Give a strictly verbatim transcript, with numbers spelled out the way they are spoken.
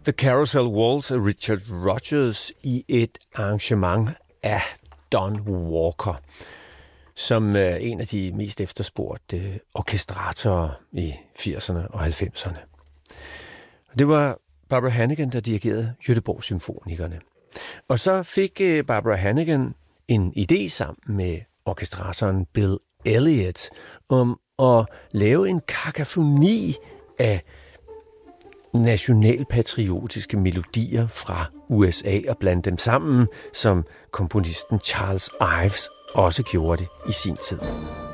The Carousel Waltz af Richard Rodgers i et arrangement af Don Walker, som er en af de mest efterspurgte orkestratorer i firserne og halvfemserne. Det var Barbara Hannigan, der dirigerede Göteborg Symfonikerne. Og så fik Barbara Hannigan en idé sammen med orkestratoren Bill Elliott om at lave en kakafoni af nationalpatriotiske melodier fra U S A og blande dem sammen, som komponisten Charles Ives også gjorde det i sin tid.